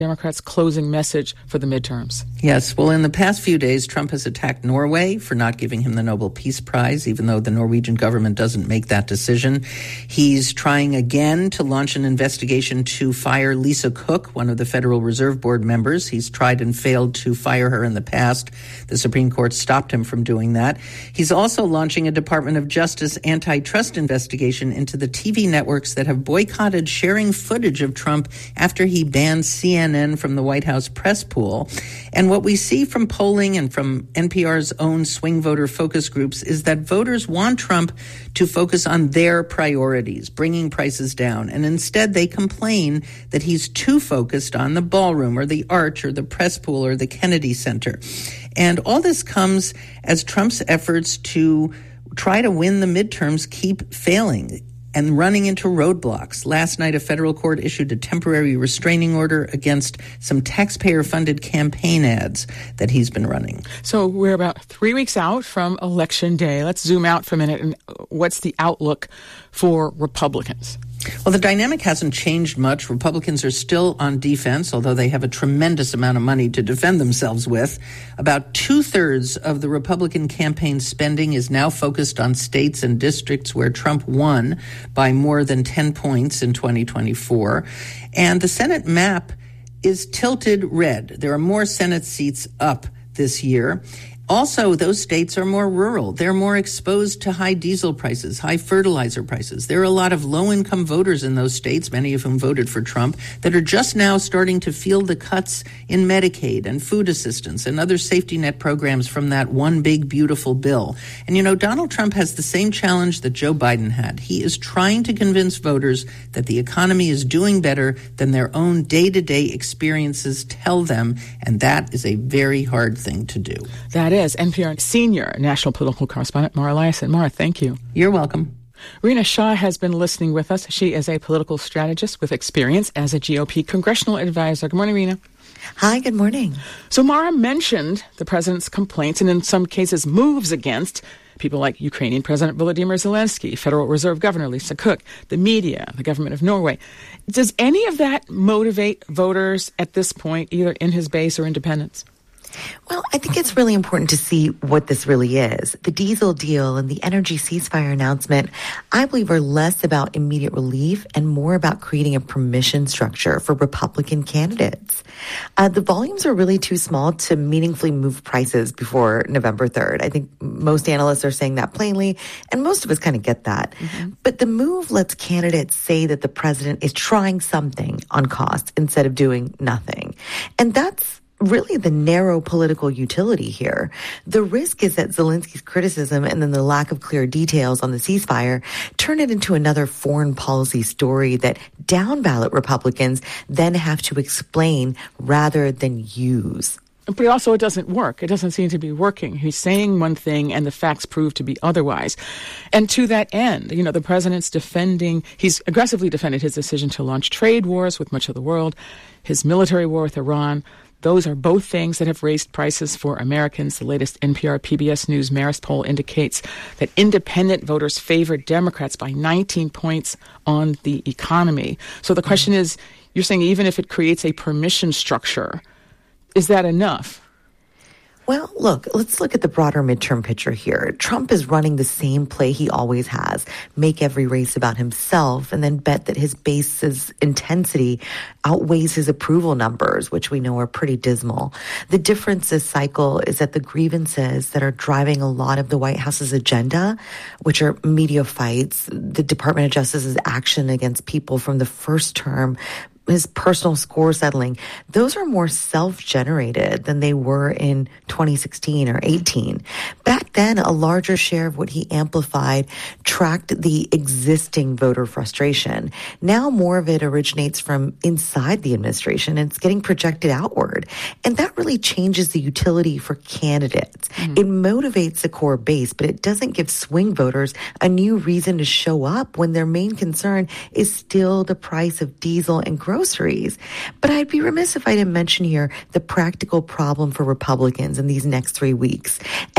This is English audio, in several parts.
Democrats' closing message for the midterms. Yes. Well, in the past few days, Trump has attacked Norway for not giving him the Nobel Peace Prize, even though the Norwegian government doesn't make that decision. He's trying again to launch an investigation to fire Lisa Cook, one of the Federal Reserve Board members. He's tried and failed to fire her in the past. The Supreme Court stopped him from doing that. He's also launching a Department of Justice antitrust investigation into the TV networks that have boycotted sharing footage of Trump after he banned CNN from the White House press pool. And what we see from polling and from NPR's own swing voter focus groups is that voters want Trump to focus on their priorities, bringing prices down. And instead, they complain that he's too focused on the ballroom or the arch or the press pool or the Kennedy Center. And all this comes as Trump's efforts to try to win the midterms keep failing and running into roadblocks. Last night, a federal court issued a temporary restraining order against some taxpayer-funded campaign ads that he's been running. So we're about 3 weeks out from Election Day. Let's zoom out for a minute. And what's the outlook for Republicans? Well, the dynamic hasn't changed much. Republicans are still on defense, although they have a tremendous amount of money to defend themselves with. About 2/3 of the Republican campaign spending is now focused on states and districts where Trump won by more than 10 points in 2024. And the Senate map is tilted red. There are more Senate seats up this year. Also, those states are more rural. They're more exposed to high diesel prices, high fertilizer prices. There are a lot of low-income voters in those states, many of whom voted for Trump, that are just now starting to feel the cuts in Medicaid and food assistance and other safety net programs from that one big, beautiful bill. And, you know, Donald Trump has the same challenge that Joe Biden had. He is trying to convince voters that the economy is doing better than their own day-to-day experiences tell them, and that is a very hard thing to do. That is NPR senior national political correspondent Mara Liasson. Mara, thank you. You're welcome. Rena Shah has been listening with us. She is a political strategist with experience as a GOP congressional advisor. Good morning, Rena. Hi, good morning. So Mara mentioned the president's complaints and in some cases moves against people like Ukrainian President Volodymyr Zelensky, Federal Reserve Governor Lisa Cook, the media, the government of Norway. Does any of that motivate voters at this point, either in his base or independents? Well, I think it's really important to see what this really is. The diesel deal and the energy ceasefire announcement, I believe, are less about immediate relief and more about creating a permission structure for Republican candidates. The volumes are really too small to meaningfully move prices before November 3rd. I think most analysts are saying that plainly, and most of us kind of get that. Mm-hmm. But the move lets candidates say that the president is trying something on costs instead of doing nothing. And that's really the narrow political utility here. The risk is that Zelensky's criticism and then the lack of clear details on the ceasefire turn it into another foreign policy story that down-ballot Republicans then have to explain rather than use. But also it doesn't work. It doesn't seem to be working. He's saying one thing and the facts prove to be otherwise. And to that end, you know, the president's he's aggressively defended his decision to launch trade wars with much of the world, his military war with Iran. Those are both things that have raised prices for Americans. The latest NPR PBS News Marist poll indicates that independent voters favor Democrats by 19 points on the economy. So the question is, you're saying even if it creates a permission structure, is that enough? Well, look, let's look at the broader midterm picture here. Trump is running the same play he always has. Make every race about himself and then bet that his base's intensity outweighs his approval numbers, which we know are pretty dismal. The difference this cycle is that the grievances that are driving a lot of the White House's agenda, which are media fights, the Department of Justice's action against people from the first term, his personal score settling, those are more self-generated than they were in 2016 or 18. Back then, a larger share of what he amplified tracked the existing voter frustration. Now more of it originates from inside the administration and it's getting projected outward. And that really changes the utility for candidates. Mm-hmm. It motivates the core base, but it doesn't give swing voters a new reason to show up when their main concern is still the price of diesel and groceries. But I'd be remiss if I didn't mention here the practical problem for Republicans in these next 3 weeks. And it's that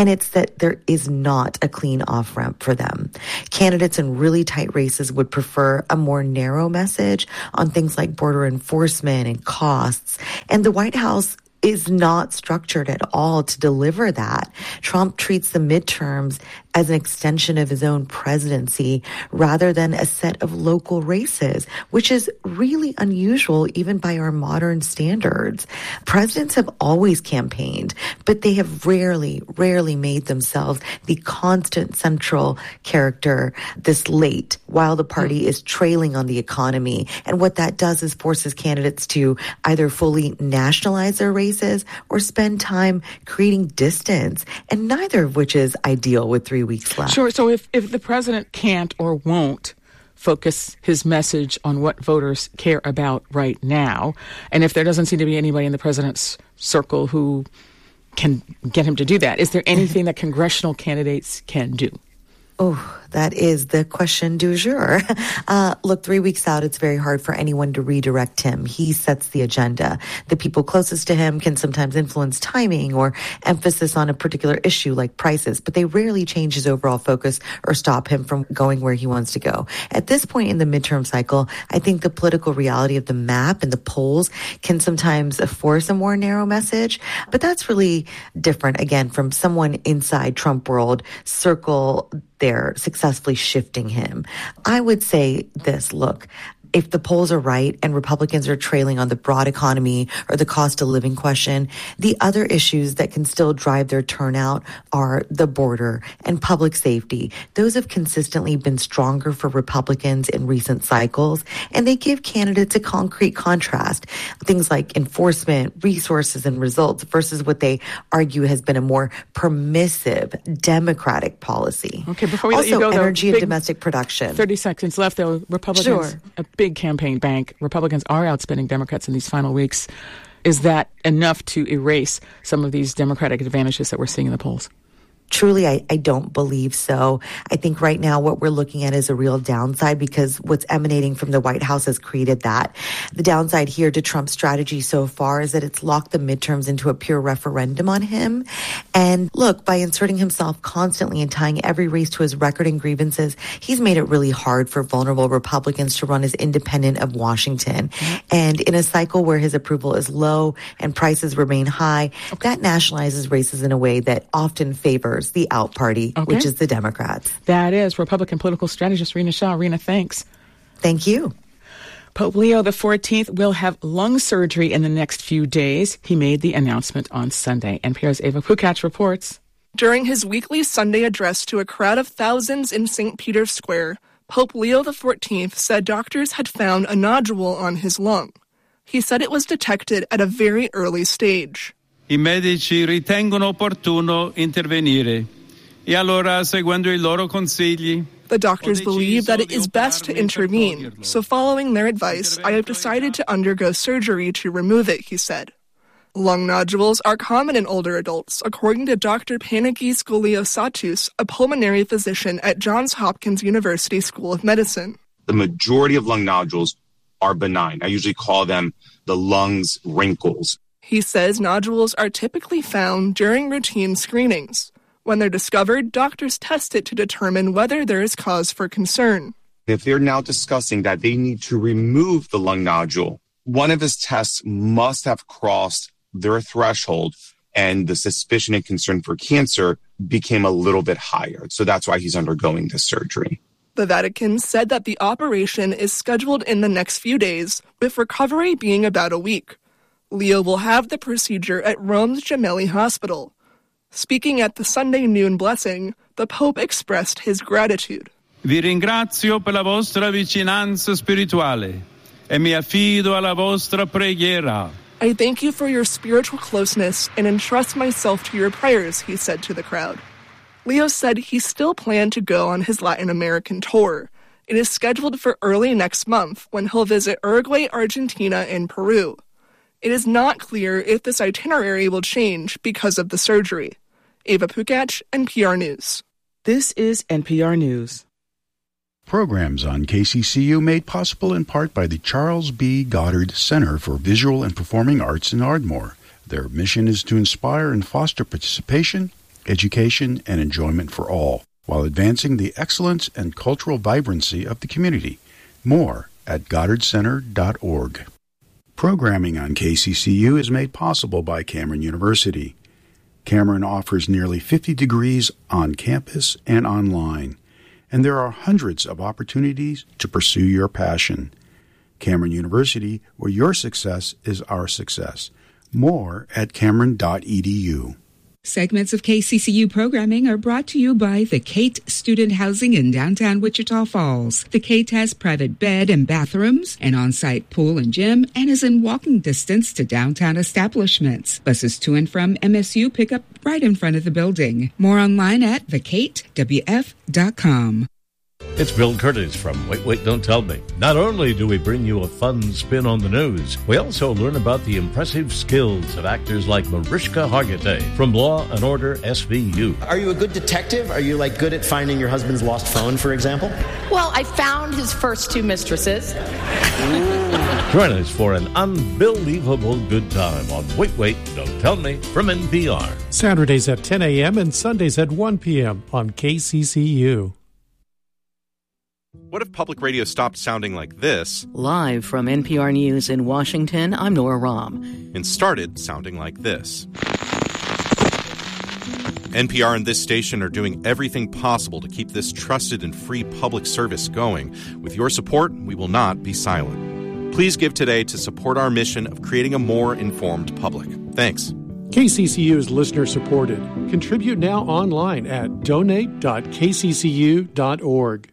that there is not a clean off-ramp for them. Candidates in really tight races would prefer a more narrow message on things like border enforcement and costs. And the White House is not structured at all to deliver that. Trump treats the midterms as an extension of his own presidency rather than a set of local races, which is really unusual even by our modern standards. Presidents have always campaigned, but they have rarely made themselves the constant central character this late while the party is trailing on the economy. And what that does is forces candidates to either fully nationalize their races or spend time creating distance, and neither of which is ideal with 3 weeks left. Sure. So if the president can't or won't focus his message on what voters care about right now, and if there doesn't seem to be anybody in the president's circle who can get him to do that, is there anything that congressional candidates can do? Oh, that is the question du jour. Look, 3 weeks out, it's very hard for anyone to redirect him. He sets the agenda. The people closest to him can sometimes influence timing or emphasis on a particular issue like prices, but they rarely change his overall focus or stop him from going where he wants to go. At this point in the midterm cycle, I think the political reality of the map and the polls can sometimes force a more narrow message, but that's really different, again, from someone inside Trump world circle they're successfully shifting him. I would say this, look, if the polls are right and Republicans are trailing on the broad economy or the cost of living question, the other issues that can still drive their turnout are the border and public safety. Those have consistently been stronger for Republicans in recent cycles, and they give candidates a concrete contrast. Things like enforcement, resources, and results versus what they argue has been a more permissive Democratic policy. Okay, before we let you go, though, energy and domestic production. 30 seconds left, though. Republicans, a big campaign bank. Republicans are outspending Democrats in these final weeks. Is that enough to erase some of these Democratic advantages that we're seeing in the polls? Truly, I don't believe so. I think right now what we're looking at is a real downside because what's emanating from the White House has created that. The downside here to Trump's strategy so far is that it's locked the midterms into a pure referendum on him. And look, by inserting himself constantly and tying every race to his record and grievances, he's made it really hard for vulnerable Republicans to run as independent of Washington. And in a cycle where his approval is low and prices remain high, that nationalizes races in a way that often favors the out party, which is the Democrats. That is Republican political strategist Rina Shah. Rina, thanks. Thank you. Pope Leo XIV will have lung surgery in the next few days. He made the announcement on Sunday. NPR's Eva Pukac reports. During his weekly Sunday address to a crowd of thousands in St. Peter's Square, Pope Leo XIV said doctors had found a nodule on his lung. He said it was detected at a very early stage. I medici ritengono opportuno intervenire. E allora, seguendo I loro consigli, the doctors believe that it is best to intervene, so following their advice, I have decided to undergo surgery to remove it, he said. Lung nodules are common in older adults, according to Dr. Panagis Goliossatus, a pulmonary physician at Johns Hopkins University School of Medicine. The majority of lung nodules are benign. I usually call them the lungs wrinkles. He says nodules are typically found during routine screenings. When they're discovered, doctors test it to determine whether there is cause for concern. If they're now discussing that they need to remove the lung nodule, one of his tests must have crossed their threshold, and the suspicion and concern for cancer became a little bit higher. So that's why he's undergoing this surgery. The Vatican said that the operation is scheduled in the next few days, with recovery being about a week. Leo will have the procedure at Rome's Gemelli Hospital. Speaking at the Sunday noon blessing, the Pope expressed his gratitude. Vi ringrazio per la vostra vicinanza spirituale e mi affido alla vostra preghiera. I thank you for your spiritual closeness and entrust myself to your prayers, he said to the crowd. Leo said he still planned to go on his Latin American tour. It is scheduled for early next month when he'll visit Uruguay, Argentina, and Peru. It is not clear if this itinerary will change because of the surgery. Eva Pukac, NPR News. This is NPR News. Programs on KCCU made possible in part by the Charles B. Goddard Center for Visual and Performing Arts in Ardmore. Their mission is to inspire and foster participation education, and enjoyment for all, while advancing the excellence and cultural vibrancy of the community. More at goddardcenter.org. Programming on KCCU is made possible by Cameron University. Cameron offers nearly 50 degrees on campus and online, and there are hundreds of opportunities to pursue your passion. Cameron University, where your success is our success. More at cameron.edu. Segments of KCCU programming are brought to you by the Kate Student Housing in downtown Wichita Falls. The Kate has private bed and bathrooms, an on-site pool and gym, and is in walking distance to downtown establishments. Buses to and from MSU pick up right in front of the building. More online at thekatewf.com. It's Bill Curtis from Wait, Don't Tell Me. Not only do we bring you a fun spin on the news, we also learn about the impressive skills of actors like Mariska Hargitay from Law & Order SVU. Are you a good detective? Are you, good at finding your husband's lost phone, for example? Well, I found his first two mistresses. Join us for an unbelievable good time on Wait, Don't Tell Me from NPR. Saturdays at 10 a.m. and Sundays at 1 p.m. on KCCU. What if public radio stopped sounding like this? Live from NPR News in Washington, I'm Nora Rahm. And started sounding like this. NPR and this station are doing everything possible to keep this trusted and free public service going. With your support, we will not be silent. Please give today to support our mission of creating a more informed public. Thanks. KCCU is listener-supported. Contribute now online at donate.kccu.org.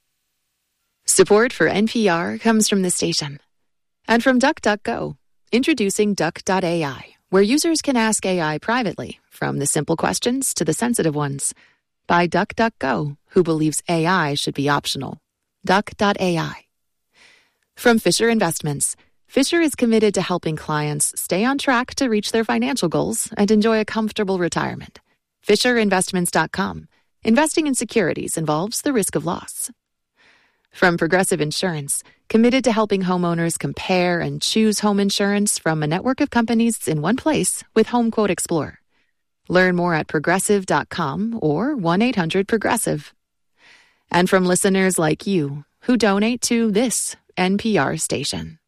Support for NPR comes from the station. And from DuckDuckGo, introducing Duck.ai, where users can ask AI privately, from the simple questions to the sensitive ones. By DuckDuckGo, who believes AI should be optional. Duck.ai. From Fisher Investments, Fisher is committed to helping clients stay on track to reach their financial goals and enjoy a comfortable retirement. FisherInvestments.com. Investing in securities involves the risk of loss. From Progressive Insurance, committed to helping homeowners compare and choose home insurance from a network of companies in one place with HomeQuote Explorer. Learn more at progressive.com or 1-800-PROGRESSIVE. And from listeners like you who donate to this NPR station.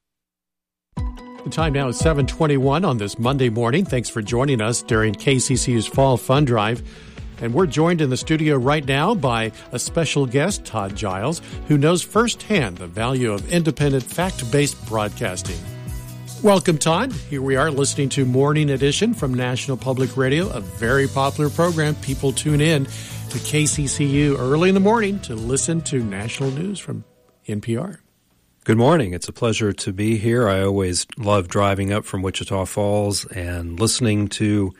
The time now is 7:21 on this Monday morning. Thanks for joining us during KCCU's Fall Fun Drive. And we're joined in the studio right now by a special guest, Todd Giles, who knows firsthand the value of independent, fact-based broadcasting. Welcome, Todd. Here we are listening to Morning Edition from National Public Radio, a very popular program. People tune in to KCCU early in the morning to listen to national news from NPR. Good morning. It's a pleasure to be here. I always love driving up from Wichita Falls and listening to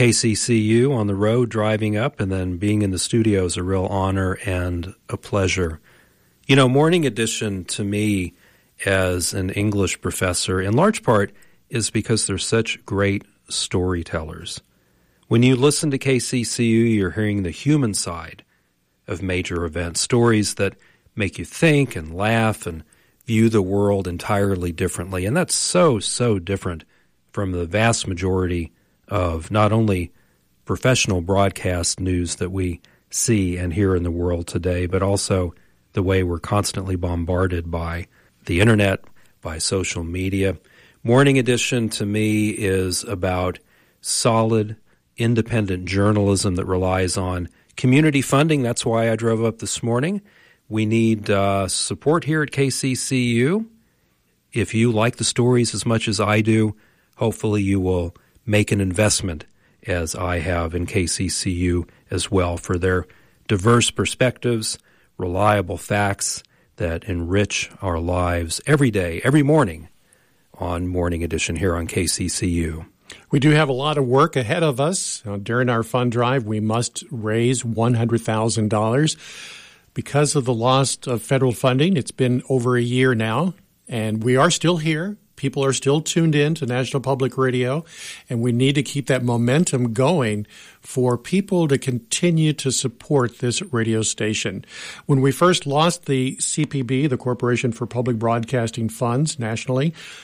KCCU on the road, driving up, and then being in the studio is a real honor and a pleasure. You know, Morning Edition to me as an English professor, in large part, is because they're such great storytellers. When you listen to KCCU, you're hearing the human side of major events, stories that make you think and laugh and view the world entirely differently. And that's so different from the vast majority of not only professional broadcast news that we see and hear in the world today, but also the way we're constantly bombarded by the internet, by social media. Morning Edition to me is about solid, independent journalism that relies on community funding. That's why I drove up this morning. We need support here at KCCU. If you like the stories as much as I do, hopefully you will make an investment, as I have in KCCU as well, for their diverse perspectives, reliable facts that enrich our lives every day, every morning on Morning Edition here on KCCU. We do have a lot of work ahead of us. During our fund drive, we must raise $100,000. Because of the loss of federal funding, it's been over a year now, and we are still here. People are still tuned in to National Public Radio, and we need to keep that momentum going for people to continue to support this radio station. When we first lost the CPB, the Corporation for Public Broadcasting Funds nationally,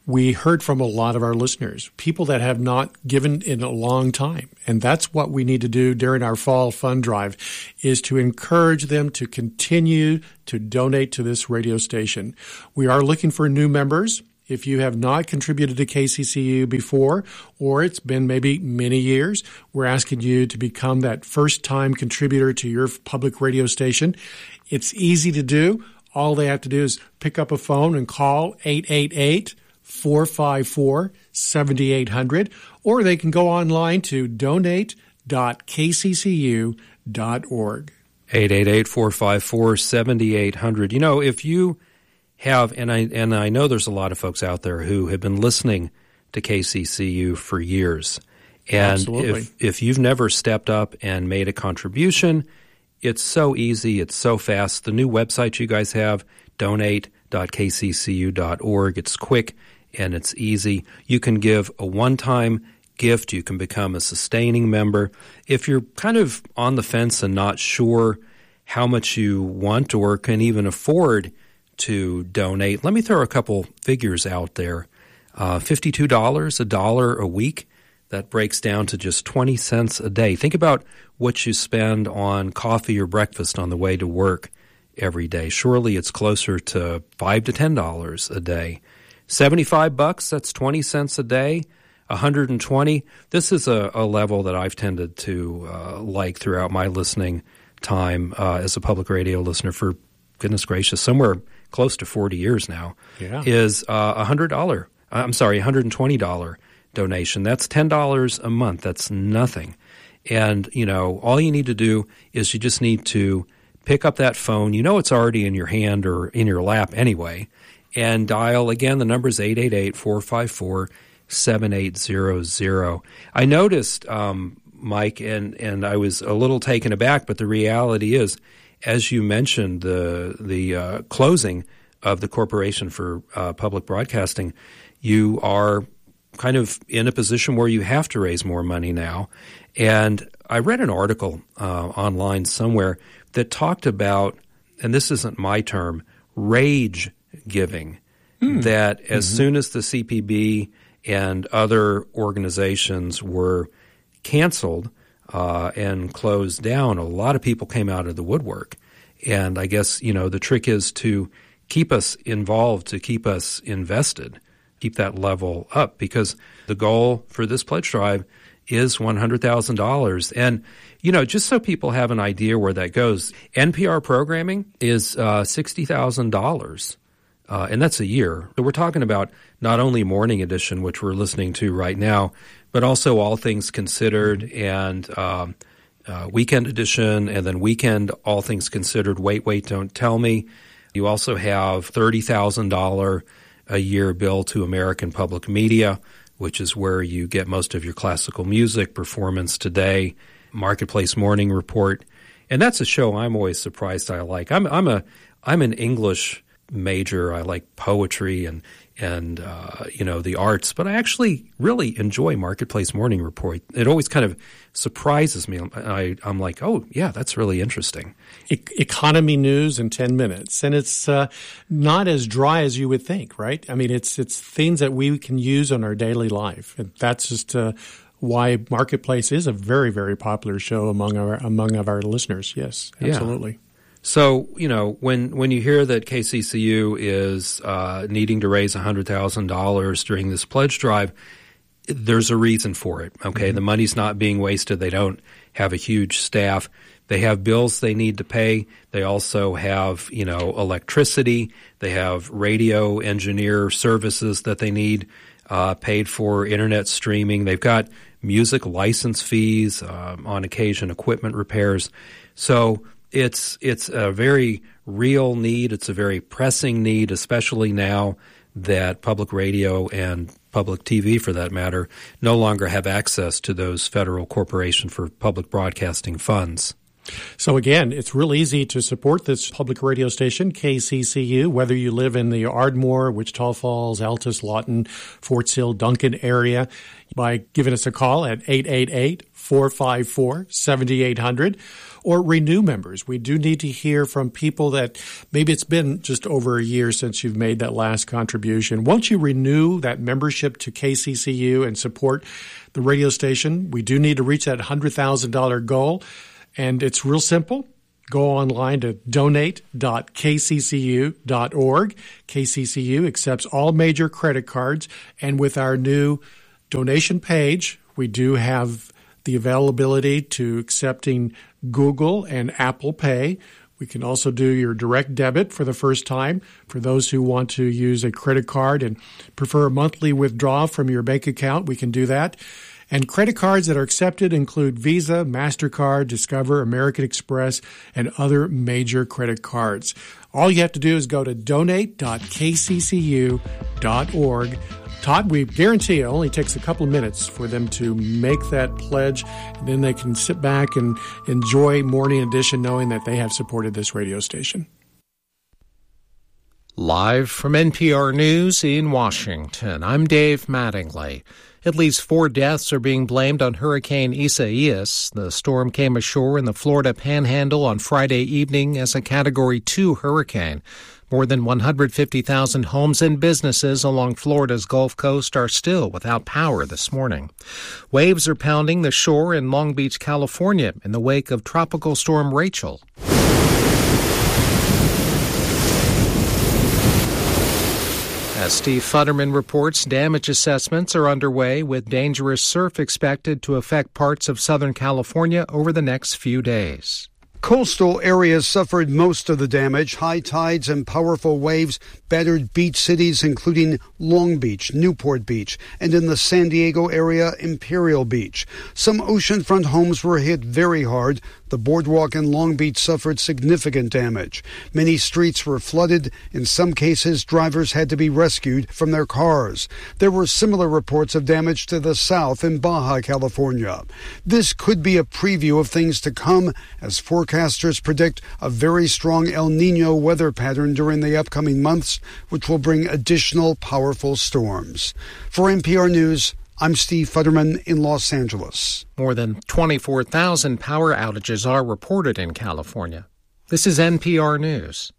we heard from a lot of our listeners, people that have not given in a long time. And that's what we need to do during our fall fund drive, is to encourage them to continue to donate to this radio station. We are looking for new members. If you have not contributed to KCCU before, or it's been maybe many years, we're asking you to become that first-time contributor to your public radio station. It's easy to do. All they have to do is pick up a phone and call 888-454-7800, or they can go online to donate.kccu.org. 888-454-7800. You know, if you have, and I know there's a lot of folks out there who have been listening to KCCU for years. And Absolutely. if you've never stepped up and made a contribution, it's so easy, it's so fast. The new website you guys have, donate.kccu.org, it's quick and it's easy. You can give a one-time gift. You can become a sustaining member. If you're kind of on the fence and not sure how much you want or can even afford to donate, let me throw a couple figures out there. $52, $1 a week. That breaks down to just 20 cents a day. Think about what you spend on coffee or breakfast on the way to work every day. Surely it's closer to $5 to $10 a day. $75, that's 20 cents a day. 120. This is a level that I've tended to like throughout my listening time as a public radio listener for, goodness gracious, somewhere close to 40 years now, is $120 donation. That's $10 a month. That's nothing. And, you know, all you need to do is you just need to pick up that phone. You know it's already in your hand or in your lap anyway, and dial, again, the number is 888-454-7800. I noticed, Mike, and I was a little taken aback, but the reality is, as you mentioned, the closing of the Corporation for Public Broadcasting, you are kind of in a position where you have to raise more money now. And I read an article online somewhere that talked about, and this isn't my term, rage giving, that as soon as the CPB and other organizations were canceled and closed down, a lot of people came out of the woodwork. And I guess, you know, the trick is to keep us involved, to keep us invested, keep that level up, because the goal for this pledge drive is $100,000. And, you know, just so people have an idea where that goes, NPR programming is $60,000, and that's a year. So we're talking about not only Morning Edition, which we're listening to right now, but also All Things Considered and Weekend Edition, and then Weekend All Things Considered, Wait, Don't Tell Me. You also have $30,000 a year bill to American Public Media, which is where you get most of your classical music, Performance Today, Marketplace Morning Report. And that's a show I'm always surprised I like. I'm an English major. I like poetry and you know, the arts, but I actually really enjoy Marketplace Morning Report. It always kind of surprises me. I'm like, oh, yeah, that's really interesting. Economy news in 10 minutes. And it's not as dry as you would think, right? I mean, it's things that we can use in our daily life. And that's just why Marketplace is a very, very popular show among our listeners. Yes, absolutely. Yeah. So, you know, when you hear that KCCU is needing to raise $100,000 during this pledge drive, there's a reason for it, okay? The money's not being wasted. They don't have a huge staff. They have bills they need to pay. They also have, you know, electricity. They have radio engineer services that they need paid for, internet streaming. They've got music license fees, on occasion equipment repairs. So it's a very real need. It's a very pressing need, especially now that public radio and public TV, for that matter, no longer have access to those Federal Corporation for Public Broadcasting funds. So again, it's real easy to support this public radio station, KCCU, whether you live in the Ardmore, Wichita Falls, Altus, Lawton, Fort Sill, Duncan area, by giving us a call at 888-454-7800, or Renew members. We do need to hear from people that maybe it's been just over a year since you've made that last contribution. Won't you renew that membership to KCCU and support the radio station? We do need to reach that $100,000 goal. And it's real simple. Go online to donate.kccu.org. KCCU accepts all major credit cards. And with our new donation page, we do have the availability to accepting Google and Apple Pay. We can also do your direct debit for the first time for those who want to use a credit card and prefer a monthly withdrawal from your bank account. We can do that. And credit cards that are accepted include Visa, MasterCard, Discover, American Express, and other major credit cards. All you have to do is go to donate.kccu.org. Todd, we guarantee it only takes a couple of minutes for them to make that pledge, and then they can sit back and enjoy Morning Edition knowing that they have supported this radio station. Live from NPR News in Washington, I'm Dave Mattingly. At least 4 deaths are being blamed on Hurricane Isaias. The storm came ashore in the Florida Panhandle on Friday evening as a Category 2 hurricane. More than 150,000 homes and businesses along Florida's Gulf Coast are still without power this morning. Waves are pounding the shore in Long Beach, California, in the wake of Tropical Storm Rachel. As Steve Futterman reports, damage assessments are underway with dangerous surf expected to affect parts of Southern California over the next few days. Coastal areas suffered most of the damage. High tides and powerful waves battered beach cities including Long Beach, Newport Beach, and in the San Diego area, Imperial Beach. Some oceanfront homes were hit very hard. The boardwalk in Long Beach suffered significant damage. Many streets were flooded. In some cases, drivers had to be rescued from their cars. There were similar reports of damage to the south in Baja California. This could be a preview of things to come as forecasters predict a very strong El Niño weather pattern during the upcoming months, which will bring additional powerful storms. For NPR News, I'm Steve Futterman in Los Angeles. More than 24,000 power outages are reported in California. This is NPR News.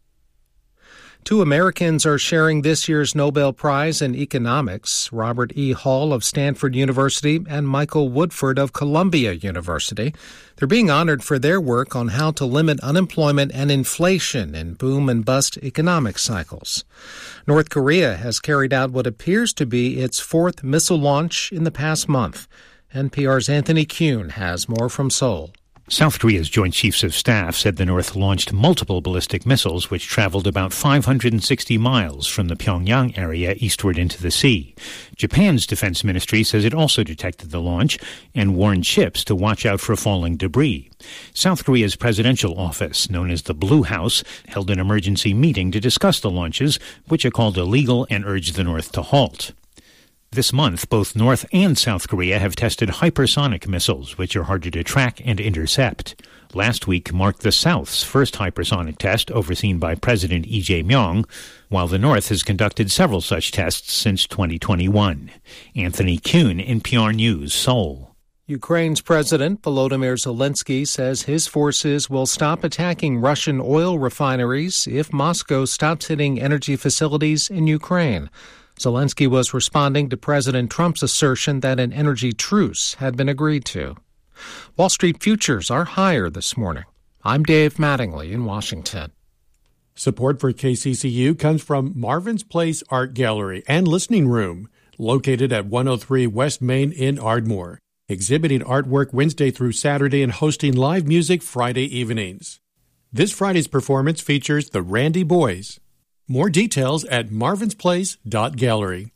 2 Americans are sharing this year's Nobel Prize in Economics, Robert E. Hall of Stanford University and Michael Woodford of Columbia University. They're being honored for their work on how to limit unemployment and inflation in boom and bust economic cycles. North Korea has carried out what appears to be its 4th missile launch in the past month. NPR's Anthony Kuhn has more from Seoul. South Korea's Joint Chiefs of Staff said the North launched multiple ballistic missiles which traveled about 560 miles from the Pyongyang area eastward into the sea. Japan's defense ministry says it also detected the launch and warned ships to watch out for falling debris. South Korea's presidential office, known as the Blue House, held an emergency meeting to discuss the launches, which are called illegal, and urged the North to halt. This month, both North and South Korea have tested hypersonic missiles, which are harder to track and intercept. Last week marked the South's first hypersonic test, overseen by President Lee Jae-myung, while the North has conducted several such tests since 2021. Anthony Kuhn, NPR News, Seoul. Ukraine's President Volodymyr Zelensky says his forces will stop attacking Russian oil refineries if Moscow stops hitting energy facilities in Ukraine. Zelensky was responding to President Trump's assertion that an energy truce had been agreed to. Wall Street futures are higher this morning. I'm Dave Mattingly in Washington. Support for KCCU comes from Marvin's Place Art Gallery and Listening Room, located at 103 West Main in Ardmore, exhibiting artwork Wednesday through Saturday and hosting live music Friday evenings. This Friday's performance features the Randy Boys. More details at marvinsplace.gallery.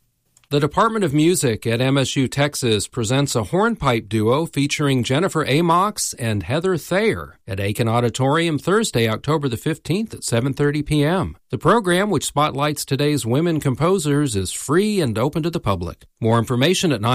The Department of Music at MSU Texas presents a hornpipe duo featuring Jennifer Amox and Heather Thayer at Aiken Auditorium Thursday, October the 15th at 7:30 p.m. The program, which spotlights today's women composers, is free and open to the public. More information at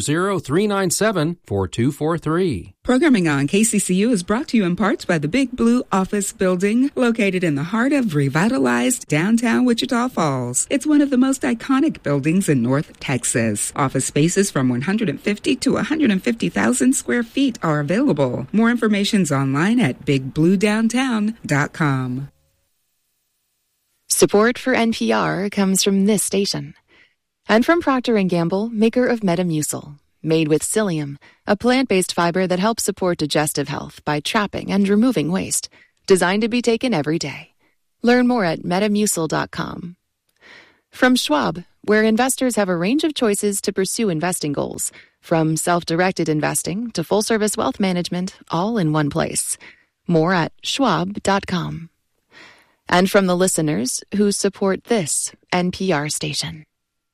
940-397-4243. Programming on KCCU is brought to you in parts by the Big Blue Office Building, located in the heart of revitalized downtown Wichita Falls. It's one of the most iconic buildings in North Texas. Office spaces from 150 to 150,000 square feet are available. More information's online at bigbluedowntown.com. Support for NPR comes from this station. And from Procter & Gamble, maker of Metamucil. Made with psyllium, a plant-based fiber that helps support digestive health by trapping and removing waste. Designed to be taken every day. Learn more at metamucil.com. From Schwab, where investors have a range of choices to pursue investing goals. From self-directed investing to full-service wealth management, all in one place. More at schwab.com. And from the listeners who support this NPR station.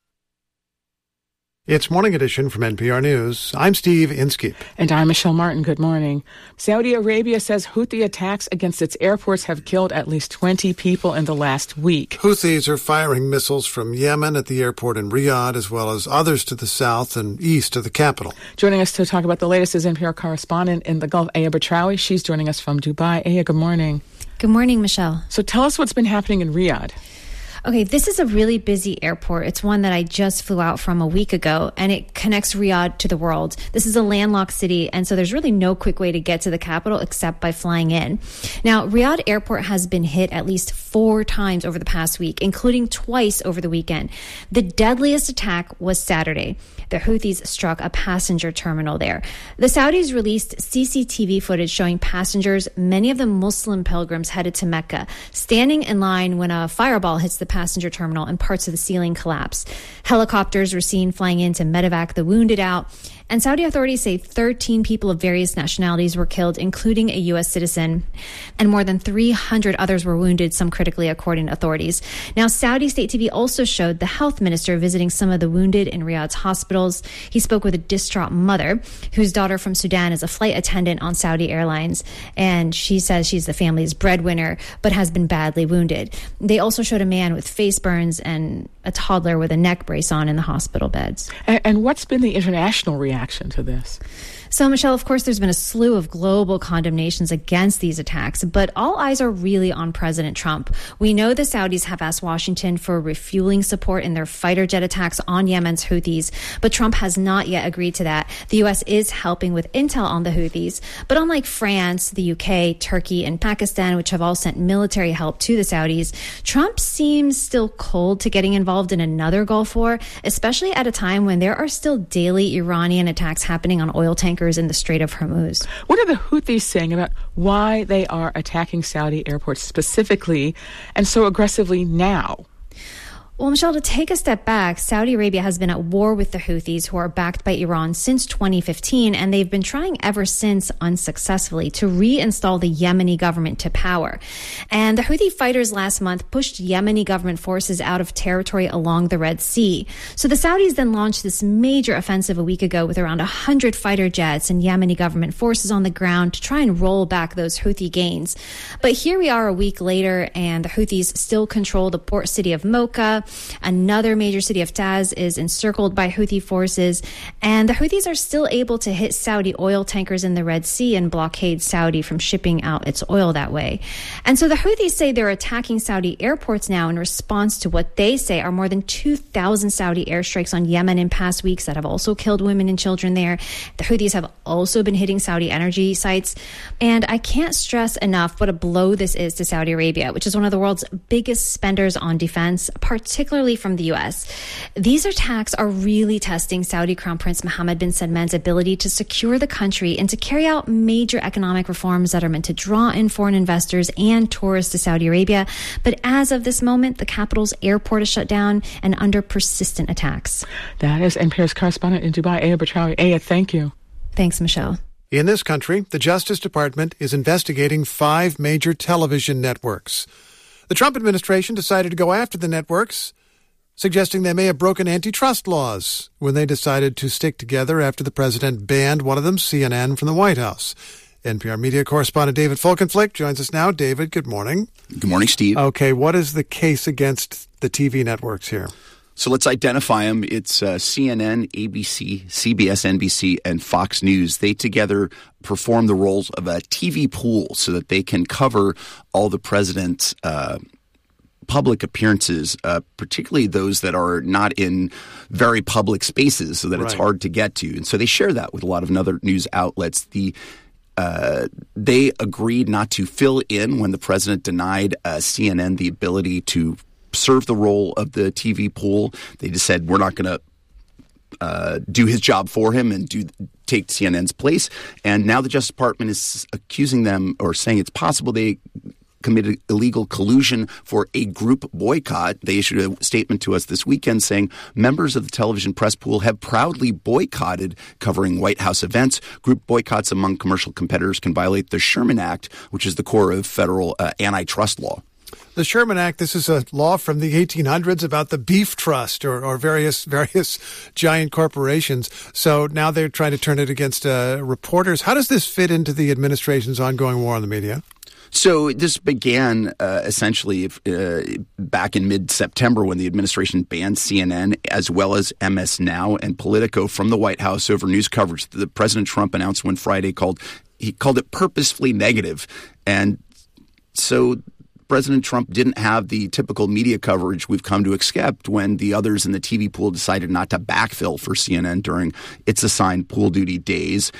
It's Morning Edition from NPR News. I'm Steve Inskeep. And I'm Michelle Martin. Good morning. Saudi Arabia says Houthi attacks against its airports have killed at least 20 people in the last week. Houthis are firing missiles from Yemen at the airport in Riyadh, as well as others to the south and east of the capital. Joining us to talk about the latest is NPR correspondent in the Gulf, Aya Batrawi. She's joining us from Dubai. Aya, good morning. Good morning, Michelle. So tell us what's been happening in Riyadh. Okay, this is a really busy airport. It's one that I just flew out from a week ago, and it connects Riyadh to the world. This is a landlocked city, and so there's really no quick way to get to the capital except by flying in. Now, Riyadh Airport has been hit at least 4 times over the past week, including twice over the weekend. The deadliest attack was Saturday. The Houthis struck a passenger terminal there. The Saudis released CCTV footage showing passengers, many of them Muslim pilgrims headed to Mecca, standing in line when a fireball hits the passenger terminal and parts of the ceiling collapse. Helicopters were seen flying in to medevac the wounded out. And Saudi authorities say 13 people of various nationalities were killed, including a U.S. citizen, and more than 300 others were wounded, some critically, according to authorities. Now, Saudi state TV also showed the health minister visiting some of the wounded in Riyadh's hospitals. He spoke with a distraught mother whose daughter from Sudan is a flight attendant on Saudi Airlines, and she says she's the family's breadwinner, but has been badly wounded. They also showed a man with face burns and a toddler with a neck brace on in the hospital beds. And what's been the international reaction to this? So, Michelle, of course, there's been a slew of global condemnations against these attacks, but all eyes are really on President Trump. We know the Saudis have asked Washington for refueling support in their fighter jet attacks on Yemen's Houthis, but Trump has not yet agreed to that. The U.S. is helping with intel on the Houthis, but unlike France, the UK, Turkey, and Pakistan, which have all sent military help to the Saudis, Trump seems still cold to getting involved in another Gulf war, especially at a time when there are still daily Iranian attacks happening on oil tankers in the Strait of Hormuz. What are the Houthis saying about why they are attacking Saudi airports specifically and so aggressively now? Well, Michelle, to take a step back, Saudi Arabia has been at war with the Houthis, who are backed by Iran, since 2015, and they've been trying ever since unsuccessfully to reinstall the Yemeni government to power. And the Houthi fighters last month pushed Yemeni government forces out of territory along the Red Sea. So the Saudis then launched this major offensive a week ago with around 100 fighter jets and Yemeni government forces on the ground to try and roll back those Houthi gains. But here we are a week later, and the Houthis still control the port city of Mocha. Another major city of Taz is encircled by Houthi forces, and the Houthis are still able to hit Saudi oil tankers in the Red Sea and blockade Saudi from shipping out its oil that way. And so the Houthis say they're attacking Saudi airports now in response to what they say are more than 2,000 Saudi airstrikes on Yemen in past weeks that have also killed women and children there. The Houthis have also been hitting Saudi energy sites. And I can't stress enough what a blow this is to Saudi Arabia, which is one of the world's biggest spenders on defense, particularly from the U.S. These attacks are really testing Saudi Crown Prince Mohammed bin Salman's ability to secure the country and to carry out major economic reforms that are meant to draw in foreign investors and tourists to Saudi Arabia. But as of this moment, the capital's airport is shut down and under persistent attacks. That is NPR's correspondent in Dubai, Aya Batrawi. Aya, thank you. Thanks, Michelle. In this country, the Justice Department is investigating 5 major television networks. The Trump administration decided to go after the networks suggesting they may have broken antitrust laws when they decided to stick together after the president banned one of them, CNN, from the White House. NPR media correspondent David Folkenflik joins us now. David, good morning. Good morning, Steve. Okay, what is the case against the TV networks here? So let's identify them. It's CNN, ABC, CBS, NBC, and Fox News. They together perform the roles of a TV pool so that they can cover all the president's public appearances, particularly those that are not in very public spaces so that it's hard to get to. And so they share that with a lot of other news outlets. They agreed not to fill in when the president denied CNN the ability to serve the role of the TV pool. They just said, we're not going to do his job for him and take CNN's place. And now the Justice Department is accusing them or saying it's possible they committed illegal collusion for a group boycott. They issued a statement to us this weekend saying members of the television press pool have proudly boycotted covering White House events. Group boycotts among commercial competitors can violate the Sherman Act, which is the core of federal antitrust law. The Sherman Act, this is a law from the 1800s about the beef trust or various giant corporations. So now they're trying to turn it against reporters. How does this fit into the administration's ongoing war on the media? So this began essentially back in mid-September when the administration banned CNN as well as MS Now and Politico from the White House over news coverage that President Trump announced one Friday he called it purposefully negative. And so President Trump didn't have the typical media coverage we've come to expect when the others in the TV pool decided not to backfill for CNN during its assigned pool duty days.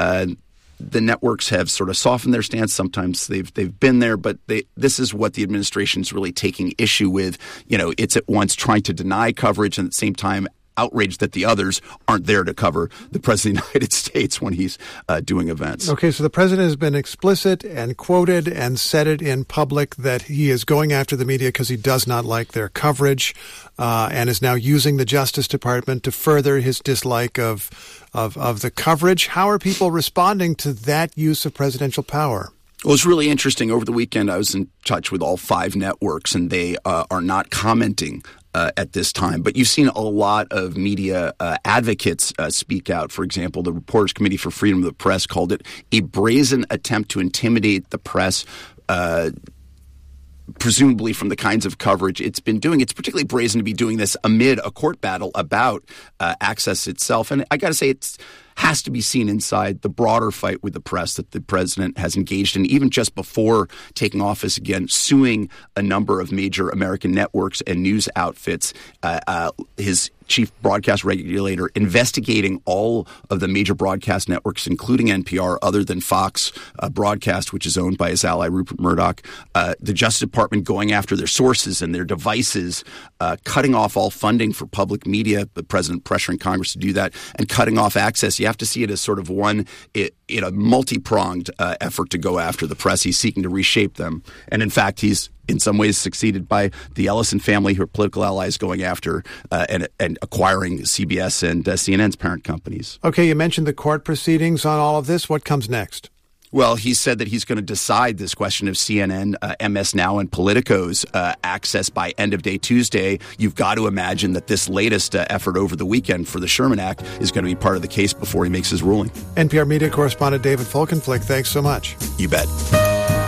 The networks have sort of softened their stance. Sometimes they've been there, but this is what the administration is really taking issue with. You know, it's at once trying to deny coverage and at the same time outraged that the others aren't there to cover the President of the United States when he's doing events. Okay, so the President has been explicit and quoted and said it in public that he is going after the media because he does not like their coverage and is now using the Justice Department to further his dislike of the coverage. How are people responding to that use of presidential power? Well, it's really interesting. Over the weekend, I was in touch with all 5 networks, and they are not commenting at this time. But you've seen a lot of media advocates speak out. For example, the Reporters Committee for Freedom of the Press called it a brazen attempt to intimidate the press, presumably from the kinds of coverage it's been doing. It's particularly brazen to be doing this amid a court battle about access itself. And I got to say, it has to be seen inside the broader fight with the press that the president has engaged in, even just before taking office again, suing a number of major American networks and news outfits. His chief broadcast regulator investigating all of the major broadcast networks, including NPR, other than Fox Broadcast, which is owned by his ally Rupert Murdoch. The Justice Department going after their sources and their devices, cutting off all funding for public media, the president pressuring Congress to do that, and cutting off access. You have to see it as sort of in a multi-pronged effort to go after the press. He's seeking to reshape them. And in fact, he's in some ways succeeded by the Ellison family, who are political allies, going after and acquiring CBS and CNN's parent companies. Okay, you mentioned the court proceedings on all of this. What comes next? Well, he said that he's going to decide this question of CNN, MS Now, and Politico's access by end of day Tuesday. You've got to imagine that this latest effort over the weekend for the Sherman Act is going to be part of the case before he makes his ruling. NPR media correspondent David Folkenflik, thanks so much. You bet.